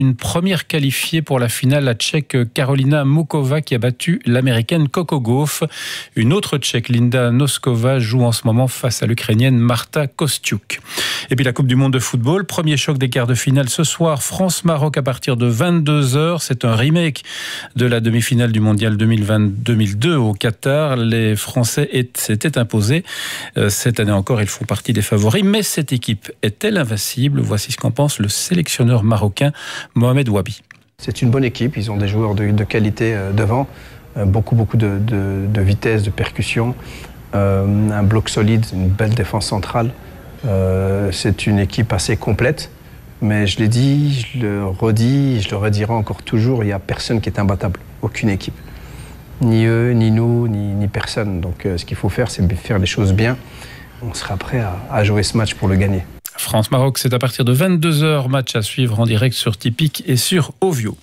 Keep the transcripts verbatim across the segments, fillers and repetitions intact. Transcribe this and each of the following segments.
une première qualifiée pour la finale, la Tchèque Karolina Mukova qui a battu l'Américaine Coco Gauff. Une autre Tchèque, Linda Noskova, joue en ce moment face à l'Ukrainienne Marta Kostyuk. Et puis la Coupe du Monde de football, premier choc des quarts de finale ce soir, France-Maroc à partir de vingt-deux heures. C'est un remake de la demi-finale du Mondial deux mille vingt, deux mille deux au Qatar. Les Français s'étaient imposés. Cette année encore, ils font partie des favoris. Mais cette équipe est-elle invincible? Voici ce qu'en pense le sélectionneur marocain Mohamed Wabi. C'est une bonne équipe. Ils ont des joueurs de, de qualité devant. Beaucoup, beaucoup de, de, de vitesse, de percussion. Euh, un bloc solide, une belle défense centrale. Euh, c'est une équipe assez complète, mais je l'ai dit, je le redis, je le redirai encore toujours, il n'y a personne qui est imbattable, aucune équipe. Ni eux, ni nous, ni, ni personne. Donc euh, ce qu'il faut faire, c'est faire les choses bien. On sera prêt à, à jouer ce match pour le gagner. France-Maroc, c'est à partir de vingt-deux heures, match à suivre en direct sur Tipic et sur Ovio.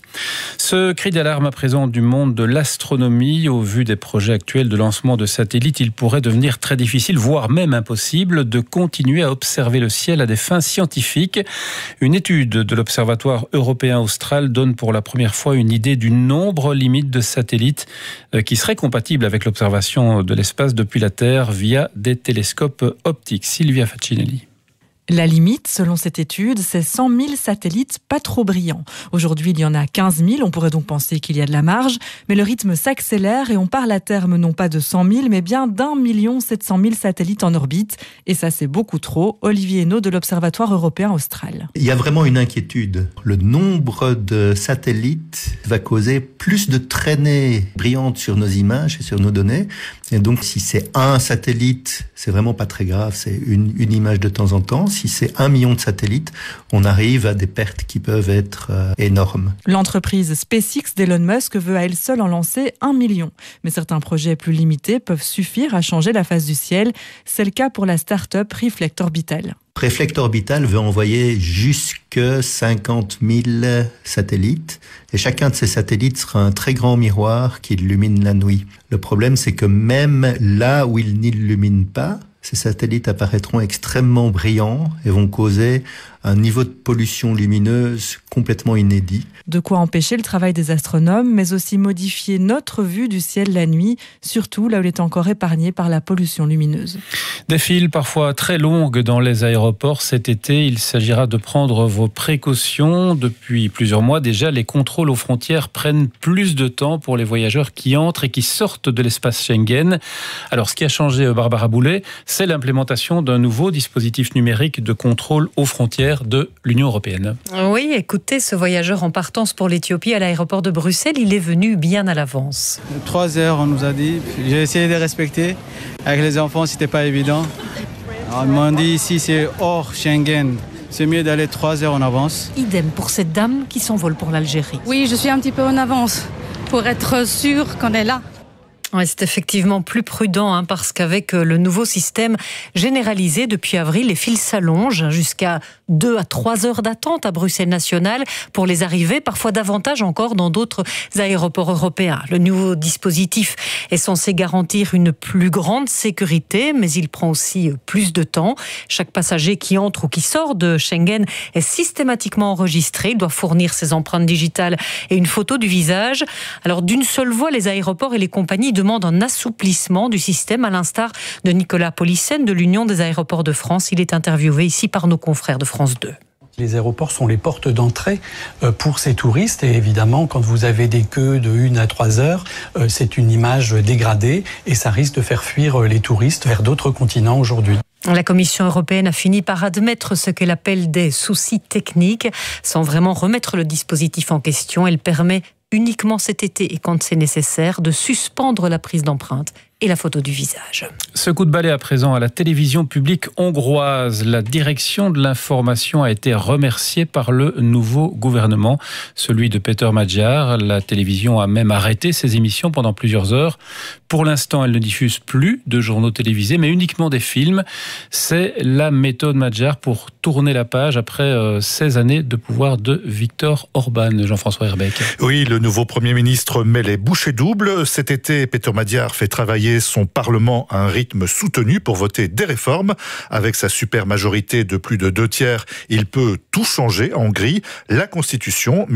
Ce cri d'alarme à présent du monde de l'astronomie, au vu des projets actuels de lancement de satellites, il pourrait devenir très difficile, voire même impossible, de continuer à observer le ciel à des fins scientifiques. Une étude de l'Observatoire européen austral donne pour la première fois une idée du nombre limite de satellites qui seraient compatibles avec l'observation de l'espace depuis la Terre via des télescopes optiques. Sylvia Facinelli. La limite, selon cette étude, c'est cent mille satellites pas trop brillants. Aujourd'hui, il y en a quinze mille, on pourrait donc penser qu'il y a de la marge, mais le rythme s'accélère et on parle à terme non pas de cent mille, mais bien d'un million sept cent mille satellites en orbite. Et ça, c'est beaucoup trop. Olivier Hénaud de l'Observatoire européen austral. Il y a vraiment une inquiétude. Le nombre de satellites va causer plus de traînées brillantes sur nos images et sur nos données. Et donc, si c'est un satellite, c'est vraiment pas très grave, c'est une, une image de temps en temps. Si c'est un million de satellites, on arrive à des pertes qui peuvent être euh, énormes. L'entreprise SpaceX d'Elon Musk veut à elle seule en lancer un million. Mais certains projets plus limités peuvent suffire à changer la face du ciel. C'est le cas pour la start-up Reflect Orbital. Reflect Orbital veut envoyer jusque cinquante mille satellites et chacun de ces satellites sera un très grand miroir qui illumine la nuit. Le problème, c'est que même là où il n'illumine pas, ces satellites apparaîtront extrêmement brillants et vont causer un niveau de pollution lumineuse complètement inédit. De quoi empêcher le travail des astronomes, mais aussi modifier notre vue du ciel la nuit, surtout là où il est encore épargné par la pollution lumineuse. Des files parfois très longues dans les aéroports cet été. Il s'agira de prendre vos précautions. Depuis plusieurs mois déjà, les contrôles aux frontières prennent plus de temps pour les voyageurs qui entrent et qui sortent de l'espace Schengen. Alors, ce qui a changé, Barbara Boulet, c'est l'implémentation d'un nouveau dispositif numérique de contrôle aux frontières de l'Union européenne. Oui, écoutez, ce voyageur en partance pour l'Éthiopie à l'aéroport de Bruxelles, il est venu bien à l'avance. Trois heures, on nous a dit. J'ai essayé de respecter. Avec les enfants, c'était pas évident. Alors, ils m'ont dit ici, c'est hors Schengen. C'est mieux d'aller trois heures en avance. Idem pour cette dame qui s'envole pour l'Algérie. Oui, je suis un petit peu en avance pour être sûre qu'on est là. Ouais, c'est effectivement plus prudent hein, parce qu'avec le nouveau système généralisé depuis avril, les files s'allongent jusqu'à deux à trois heures d'attente à Bruxelles National pour les arrivées, parfois davantage encore dans d'autres aéroports européens. Le nouveau dispositif est censé garantir une plus grande sécurité, mais il prend aussi plus de temps. Chaque passager qui entre ou qui sort de Schengen est systématiquement enregistré. Il doit fournir ses empreintes digitales et une photo du visage. Alors d'une seule voix, les aéroports et les compagnies demande un assouplissement du système, à l'instar de Nicolas Polissen de l'Union des aéroports de France. Il est interviewé ici par nos confrères de France deux. Les aéroports sont les portes d'entrée pour ces touristes et évidemment, quand vous avez des queues de une à trois heures, c'est une image dégradée et ça risque de faire fuir les touristes vers d'autres continents aujourd'hui. La Commission européenne a fini par admettre ce qu'elle appelle des soucis techniques. Sans vraiment remettre le dispositif en question, elle permet uniquement cet été et quand c'est nécessaire de suspendre la prise d'empreinte et la photo du visage. Ce coup de balai à présent à la télévision publique hongroise. La direction de l'information a été remerciée par le nouveau gouvernement, celui de Péter Magyar. La télévision a même arrêté ses émissions pendant plusieurs heures. Pour l'instant, elle ne diffuse plus de journaux télévisés, mais uniquement des films. C'est la méthode Magyar pour tourner la page après euh, seize années de pouvoir de Viktor Orban. Jean-François Herbeck. Oui, le nouveau Premier ministre met les bouchées doubles. Cet été, Péter Magyar fait travailler travailler son Parlement à un rythme soutenu pour voter des réformes. Avec sa super majorité de plus de deux tiers, il peut tout changer en Hongrie, la Constitution,